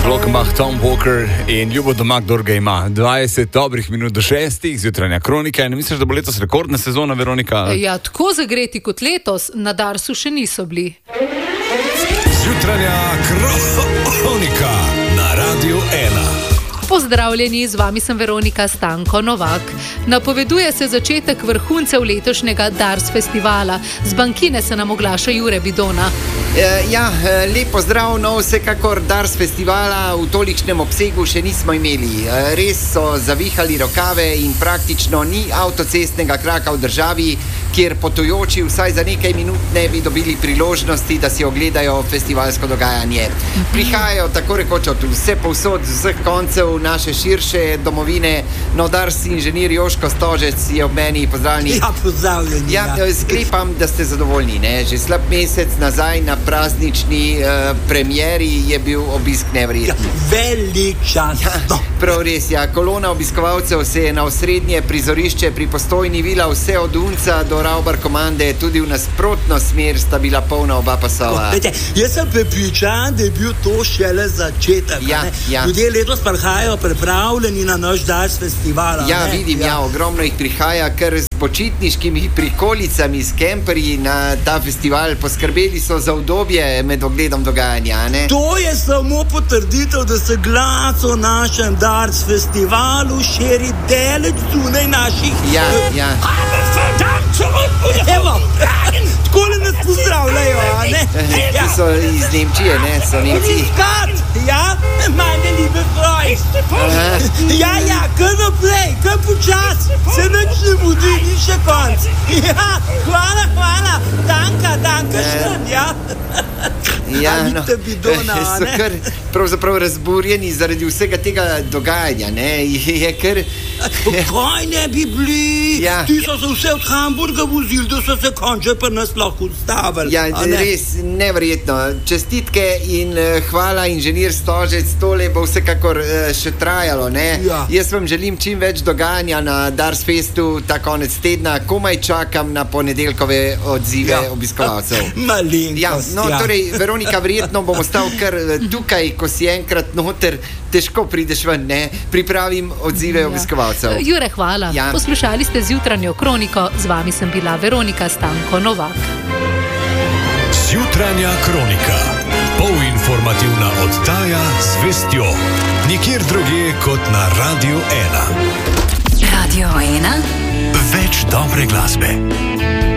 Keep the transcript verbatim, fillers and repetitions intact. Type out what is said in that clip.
Glockenbach, Tom Walker in ljubo doma, kdor ga ima. dvajset dobrih minut do šestih, zjutranja kronika. Ne misliš, da bo letos rekordna sezona, Veronika? Ja, tako zagreti kot letos, na Darsu še niso bili. Zjutranja kronika na Radiu ena. Pozdravljeni, z vami sem Veronika Stanko Novak. Napoveduje se začetek vrhuncev letošnjega Dars festivala. Z bankine se nam oglaša Jure Bidona. Ja, lep pozdrav, no vsekakor Dars festivala v tolikšnem obsegu še nismo imeli. Res so zavihali rokave in praktično ni avtocestnega kraka v državi, kjer potujoči vsaj za nekaj minut ne bi dobili priložnosti, da si ogledajo festivalsko dogajanje. Prihajajo tako rekoč od vse povsod, z vseh koncev naše širše domovine. No, Dars inženir Joško Stožec je ob meni, pozdravljeni. Ja, pozdravljeni. Ja, ja. Sklepam, da ste zadovoljni, ne? Že slab mesec nazaj na praznični uh, premieri je bil obisk neverjeten. Ja, velik čas. Ja, no. Prav res, ja. Kolona obiskovalcev se je na osrednje prizorišče pri Postojni vila vse od Unca do Ravbar komande, tudi v nasprotno smer sta bila polna oba pasova. Vete, jaz sem prepričan, da je bil to šele začetek. Ja, ja. Ljudje letos prihajajo pripravljeni na naš Dars festival. Ja, ne? Vidim, ja. ja, ogromno jih prihaja, ker s počitniškimi prikolicami, s kemperji na ta festival. Poskrbeli so za udobje med ogledom dogajanja, ne? To je samo potrditev, da se glas o našem Dars festivalu širi daleč zunaj naših... Ja, ja. Evo, takole nas pozdravljajo, a ne? Ja. Ti so iz Nemčije, ne? So Nemci. Ja, meine liebe Freund. Ja, ja, kar naprej, kar počas, se nič ne budi, ni še konc. Ja, hvala, hvala, danka, danka šem, ja. Ja, no, bidona, so kar pravzaprav razburjeni zaradi vsega tega dogajanja, ne, je kar... Kaj ne bi bili? Ja. Ti so se vse od Hamburga vozili, da so se konče pa nas lahko ustavili. Ja, ne? Res neverjetno. Čestitke in uh, hvala, inženir Stožec, tole bo vsekakor uh, še trajalo, ne. Ja. Jaz vam želim čim več dogajanja na Dars Festu ta konec tedna, komaj čakam na ponedeljkove odzive ja. obiskovalcev. Malenkost, ja. No, ja. Torej, Veronika, verjetno bom ostal kar tukaj, ko si enkrat noter, težko prideš ven, ne? Pripravim odzive ja. obiskovalcev. Jure, hvala. Ja. Poslušali ste zjutranjo kroniko, z vami sem bila Veronika Stanko Novak. Zjutranja kronika. Polinformativna oddaja z vestjo. Nikjer drugje kot na Radiu ena. Radio ena. Več dobre glasbe.